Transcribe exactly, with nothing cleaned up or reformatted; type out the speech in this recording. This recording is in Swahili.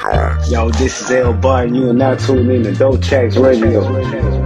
Yo, this is L Bar, and you are now tuned in to Dope Tracks Radio.